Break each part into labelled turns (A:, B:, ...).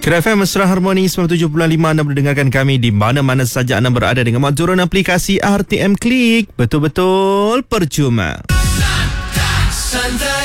A: Kira FM Mesra Harmoni 97.5. Anda boleh dengarkan kami di mana-mana saja anda berada dengan turun aplikasi RTM Klik. Betul-betul percuma. Santai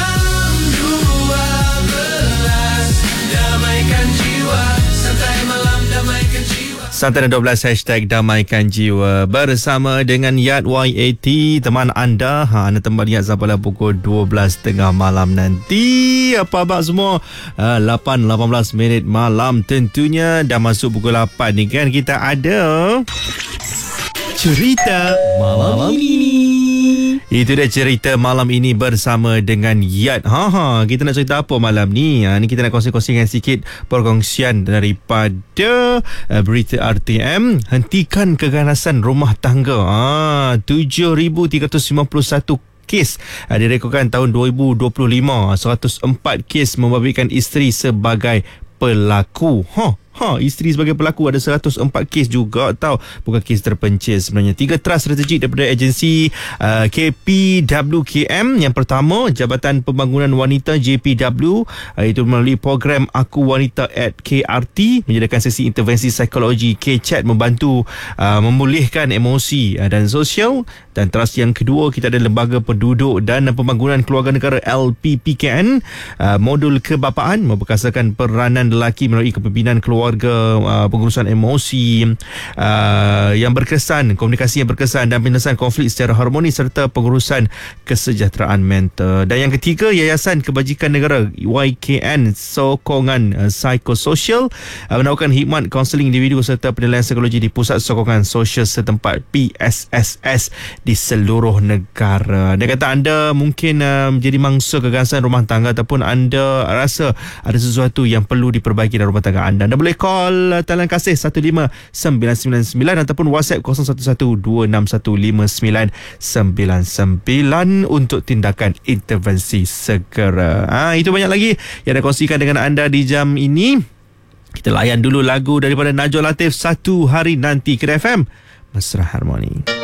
A: 6.12 damaikan jiwa. Santai malam damaikan jiwa. Santai 12 hashtag damaikan jiwa bersama dengan Yat YAT, teman anda. Anda tempat Yat sampailah pukul 12.30 malam nanti. Apa khabar semua? 8.18 minit malam tentunya. Dah masuk pukul 8 ni kan. Kita ada cerita malam ini. Itu dia cerita malam ini bersama dengan Yat. Kita nak cerita apa malam ni? Ni kita nak kongsi-kongsikan sikit perkongsian daripada berita RTM. Hentikan keganasan rumah tangga. 7,351 kes direkodkan tahun 2025. 104 kes membabitkan isteri sebagai pelaku. Isteri sebagai pelaku ada 104 kes juga tau. Bukan kes terpencil sebenarnya. 3 trust strategik daripada agensi KPWKM. Yang pertama, Jabatan Pembangunan Wanita JPW, itu melalui program Aku Wanita at KRT, menyediakan sesi intervensi psikologi KChat membantu memulihkan emosi dan sosial. Dan trust yang kedua, kita ada Lembaga Penduduk dan Pembangunan Keluarga Negara LPPKN, modul kebapaan memperkasakan peranan lelaki melalui kepimpinan keluarga, pengurusan emosi yang berkesan, komunikasi yang berkesan dan penyelesaian konflik secara harmonis serta pengurusan kesejahteraan mental. Dan yang ketiga, Yayasan Kebajikan Negara YKN, sokongan psikososial, menawarkan khidmat kaunseling individu serta penilaian psikologi di Pusat Sokongan Sosial Setempat PSSS di seluruh negara. Dia kata anda mungkin menjadi mangsa keganasan rumah tangga ataupun anda rasa ada sesuatu yang perlu diperbaiki dalam rumah tangga anda. Anda boleh call talian kasih 15999 ataupun WhatsApp 0112615999 untuk tindakan intervensi segera. Itu banyak lagi yang nak kongsikan dengan anda di jam ini. Kita layan dulu lagu daripada Najwa Latif, Satu Hari Nanti. Kira FM Mesra Harmoni.